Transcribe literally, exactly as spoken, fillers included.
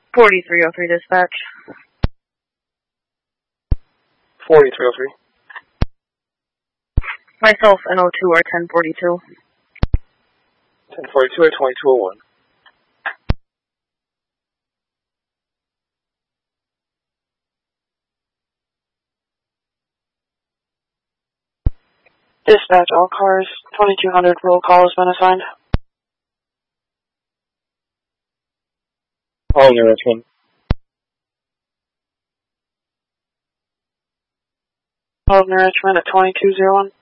forty-three oh three dispatch. forty-three oh three. Myself and O two are ten forty-two. ten forty-two or twenty-two oh one. Dispatch, all cars, twenty-two hundred, roll call has been assigned. All near Richmond. All near Richmond at twenty-two oh one.